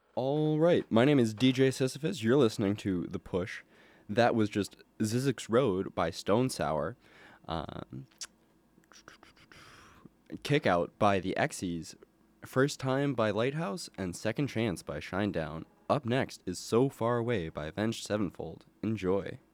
All right, my name is DJ Sisyphus. You're listening to The Push. That was just Zizix Road by Stone Sour. Um, Kick Out by the Xyz. First Time by Lighthouse. And Second Chance by Shinedown. Up next is So Far Away by Avenged Sevenfold. Enjoy.